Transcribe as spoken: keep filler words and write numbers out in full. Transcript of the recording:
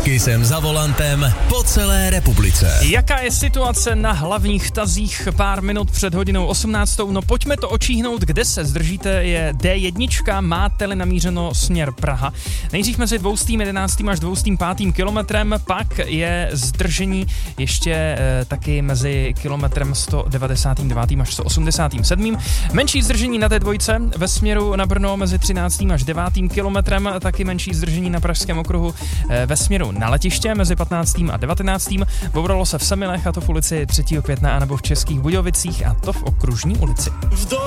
Kisem za volantem po celé republice. Jaká je situace na hlavních tazích pár minut před hodinou osmnáctou? No pojďme to očíhnout, kde se zdržíte, je dé jedna, máte-li namířeno směr Praha. Nejdřív mezi dvoustým jedenáctým až dvoustým pátým kilometrem, pak je zdržení ještě e, taky mezi kilometrem sto devadesát devět až sto osmdesát sedm. Menší zdržení na té dvojce ve směru na Brno mezi třináctým až devátým kilometrem, taky menší zdržení na Pražském okruhu e, ve směru na letiště mezi patnáctým a devatenáctým. Bobralo se v Semilech, a to v ulici třetího května, anebo v Českých Budějovicích, a to v Okružní ulici.